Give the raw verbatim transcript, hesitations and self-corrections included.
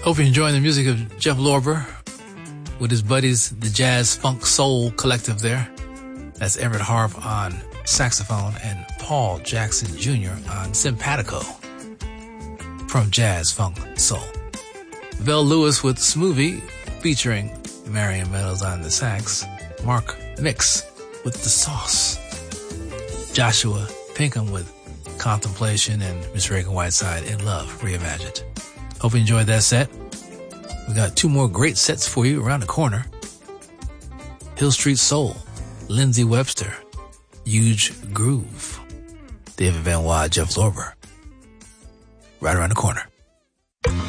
Hope you're enjoying the music of Jeff Lorber with his buddies, the Jazz Funk Soul Collective there. That's Everett Harp on saxophone and Paul Jackson Junior on simpatico from Jazz Funk Soul. Vel Lewis with Smoothie featuring Marion Meadows on the sax. Mark Mix with The Sauce. Joshua Pinkham with Contemplation and Miss Reagan Whiteside in Love Reimagined. Hope you enjoyed that set. We got two more great sets for you around the corner. Hill Street Soul, Lindsey Webster, Huge Groove, David Van Wad, Jeff Lorber. Right around the corner.